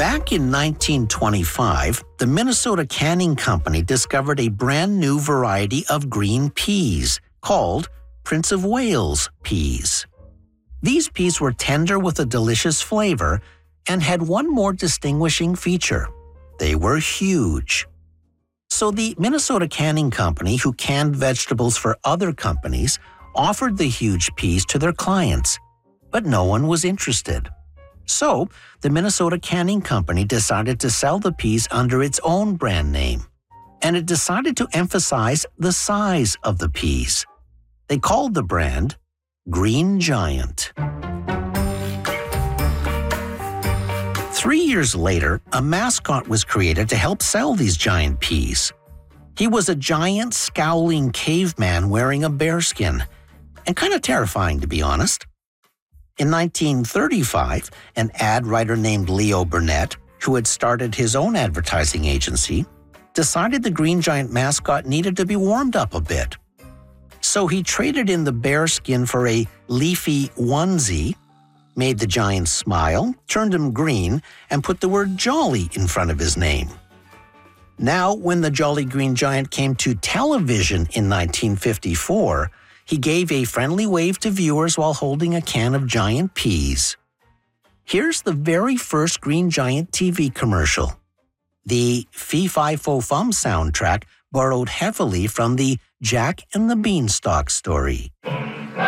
Back in 1925, the Minnesota Canning Company discovered a brand new variety of green peas called Prince of Wales peas. These peas were tender with a delicious flavor and had one more distinguishing feature. They were huge. So the Minnesota Canning Company, who canned vegetables for other companies, offered the huge peas to their clients, but no one was interested. So the Minnesota Canning Company decided to sell the peas under its own brand name, and it decided to emphasize the size of the peas. They called the brand Green Giant. 3 years later, a mascot was created to help sell these giant peas. He was a giant, scowling caveman wearing a bearskin, and kind of terrifying, to be honest. In 1935, an ad writer named Leo Burnett, who had started his own advertising agency, decided the Green Giant mascot needed to be warmed up a bit. So he traded in the bearskin for a leafy onesie, made the giant smile, turned him green, and put the word Jolly in front of his name. Now, when the Jolly Green Giant came to television in 1954, he gave a friendly wave to viewers while holding a can of giant peas. Here's the very first Green Giant TV commercial. The Fee-Fi-Fo-Fum soundtrack borrowed heavily from the Jack and the Beanstalk story.